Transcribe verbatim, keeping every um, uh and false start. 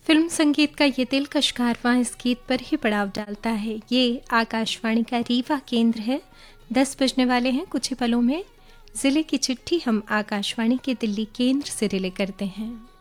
Film संगीत का ये दिलकश कारवां इस गीत पर ही पड़ाव डालता है। ये आकाशवाणी का रीवा केंद्र है। दस बजने वाले हैं कुछ ही पलों में। जिले की चिट्ठी हम आकाशवाणी के दिल्ली केंद्र से रिले करते हैं।